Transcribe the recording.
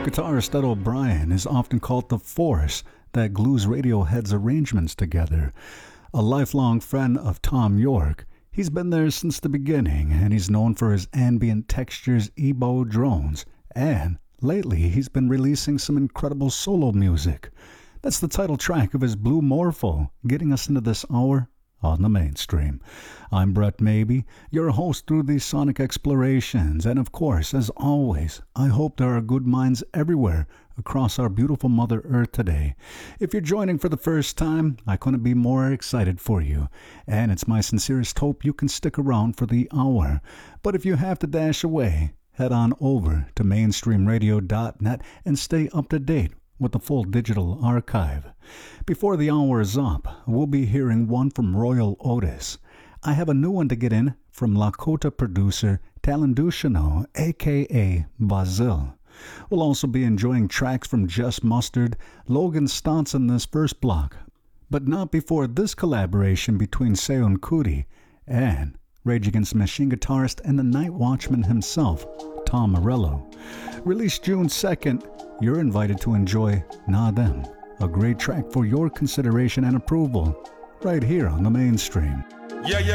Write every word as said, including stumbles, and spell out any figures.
Guitarist Ed O'Brien is often called the force that glues Radiohead's arrangements together. A lifelong friend of Thom Yorke, he's been there since the beginning, and he's known for his ambient textures, ebo drones, and lately he's been releasing some incredible solo music. That's the title track of his Blue Morpho, getting us into this hour on the mainstream. I'm Brett Maybe, your host through these sonic explorations, and of course, as always, I hope there are good minds everywhere across our beautiful Mother Earth today. If you're joining for the first time, I couldn't be more excited for you, and it's my sincerest hope you can stick around for the hour. But if you have to dash away, head on over to mainstream radio dot net and stay up to date with the full digital archive. Before the hour is up, we'll be hearing one from Royal Otis. I have a new one to get in from Lakota producer Talendushino, aka Bazil. We'll also be enjoying tracks from Just Mustard, Logan Stantz in this first block, but not before this collaboration between Seun Kuti and Rage Against the Machine guitarist and the Night Watchman himself, Tom Morello. Released June second, you're invited to enjoy Na Them, a great track for your consideration and approval, right here on the mainstream. Yeah, yeah.